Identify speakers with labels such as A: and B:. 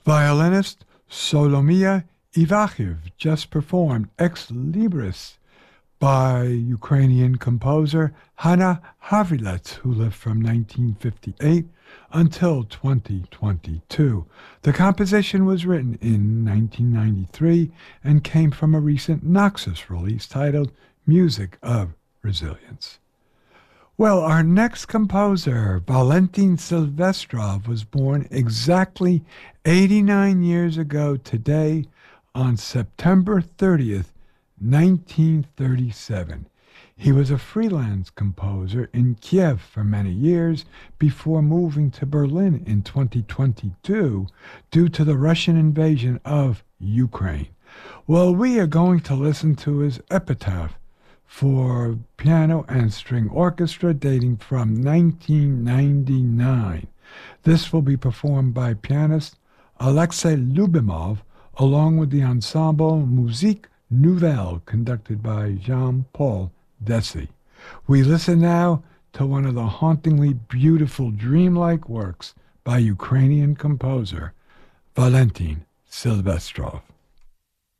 A: Violinist Solomia Ivakhiv just performed Ex Libris by Ukrainian composer Hanna Havilets, who lived from 1958 until 2022. The composition was written in 1993 and came from a recent Naxos release titled Music of Resilience. Well, our next composer, Valentin Silvestrov, was born exactly 89 years ago today on September 30th, 1937. He was a freelance composer in Kiev for many years before moving to Berlin in 2022 due to the Russian invasion of Ukraine. Well, we are going to listen to his epitaph for piano and string orchestra dating from 1999. This will be performed by pianist Alexei Lubimov along with the ensemble Musique Nouvelle conducted by Jean-Paul Dessy. We listen now to one of the hauntingly beautiful dreamlike works by Ukrainian composer Valentin Silvestrov.